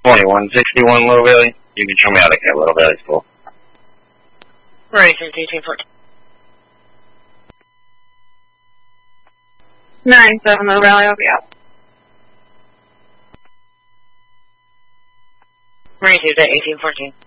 2161 Little Valley. You can show me how to get Little Valley School. Ready, 1814. 9-7 Little Valley, I'll be out. Ready, 1814.